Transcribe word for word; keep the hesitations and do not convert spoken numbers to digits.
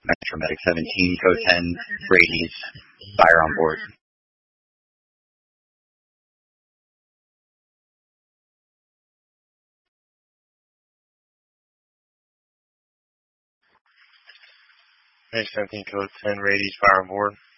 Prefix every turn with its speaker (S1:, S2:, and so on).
S1: Metro Medic seventeen, code ten, Brady's, fire on board.
S2: Medic seventeen, code ten, Brady's, fire on board.